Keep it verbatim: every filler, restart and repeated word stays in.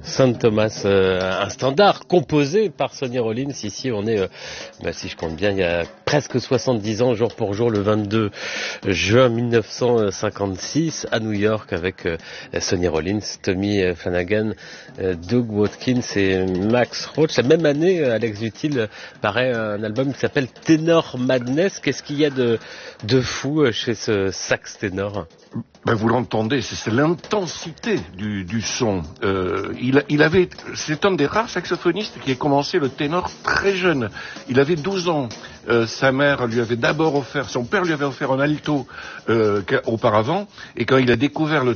Saint Thomas, euh, un standard composé par Sonny Rollins. Ici, on est, euh, bah, si je compte bien, il y a presque soixante-dix ans, jour pour jour, le vingt-deux juin mille neuf cent cinquante-six, à New York, avec euh, Sonny Rollins, Tommy Flanagan, euh, Doug Watkins et Max Roach. La même année, Alex Duthil, paraît un album qui s'appelle Tenor Madness. Qu'est-ce qu'il y a de, de fou chez ce sax ténor? Ben vous l'entendez, c'est, c'est l'intensité du, du son. Euh, il, il avait, c'est un des rares saxophonistes qui a commencé le ténor très jeune. Il avait douze ans. Euh, sa mère lui avait d'abord offert, son père lui avait offert un alto euh, auparavant, et quand il a découvert le